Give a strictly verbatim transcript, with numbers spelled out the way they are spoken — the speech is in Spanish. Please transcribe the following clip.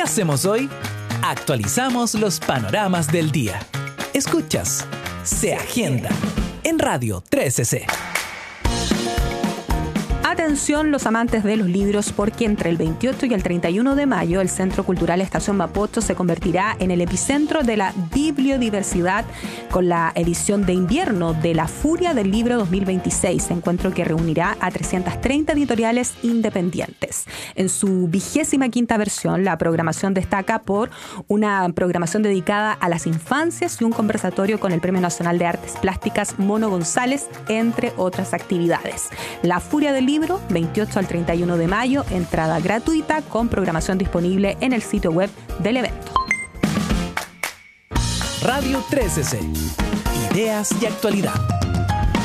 ¿Qué hacemos hoy? Actualizamos los panoramas del día. Escuchas Se Agenda en Radio trece C. Atención los amantes de los libros, porque entre el veintiocho y el treinta y uno de mayo el Centro Cultural Estación Mapocho se convertirá en el epicentro de la bibliodiversidad con la edición de invierno de La Furia del Libro dos mil veintiséis, encuentro que reunirá a trescientas treinta editoriales independientes. En su vigésima quinta versión, la programación destaca por una programación dedicada a las infancias y un conversatorio con el Premio Nacional de Artes Plásticas Mono González, entre otras actividades. La Furia del Libro, veintiocho al treinta y uno de mayo, entrada gratuita con programación disponible en el sitio web del evento. Radio trece C. Ideas y actualidad.